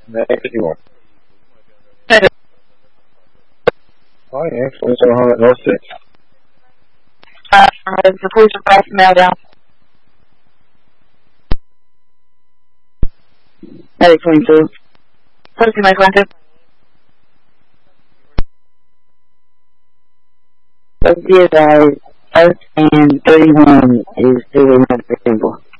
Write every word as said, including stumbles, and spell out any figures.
fifty-one. Hey, Oh yeah, forty-seven hundred North six. uh, the police are back now down. Medic twenty-two. Police Medic twenty-two. Let's get uh, Earth and thirty-one is doing that for example.